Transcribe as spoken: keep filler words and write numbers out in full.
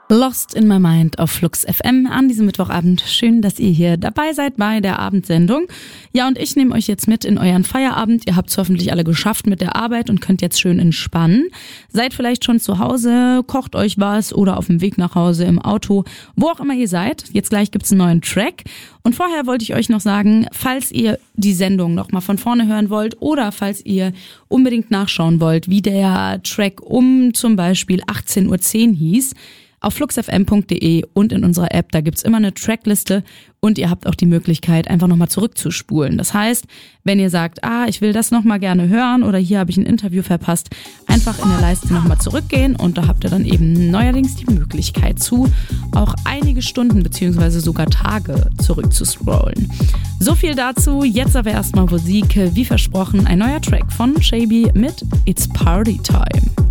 Lost in my mind auf Flux F M an diesem Mittwochabend. Schön, dass ihr hier dabei seid bei der Abendsendung. Ja, und ich nehme euch jetzt mit in euren Feierabend. Ihr habt es hoffentlich alle geschafft mit der Arbeit und könnt jetzt schön entspannen. Seid vielleicht schon zu Hause, kocht euch was oder auf dem Weg nach Hause im Auto, wo auch immer ihr seid. Jetzt gleich gibt's einen neuen Track. Und vorher wollte ich euch noch sagen, falls ihr die Sendung nochmal von vorne hören wollt oder falls ihr unbedingt nachschauen wollt, wie der Track um zum Beispiel achtzehn Uhr zehn hieß, auf fluxfm punkt de und in unserer App, da gibt's immer eine Trackliste und ihr habt auch die Möglichkeit, einfach nochmal zurückzuspulen. Das heißt, wenn ihr sagt, ah, ich will das nochmal gerne hören oder hier habe ich ein Interview verpasst, einfach in der Leiste nochmal zurückgehen und da habt ihr dann eben neuerdings die Möglichkeit zu, auch einige Stunden beziehungsweise sogar Tage zurückzuscrollen. So viel dazu, jetzt aber erstmal Musik, wie versprochen, ein neuer Track von Shaby mit It's Party Time.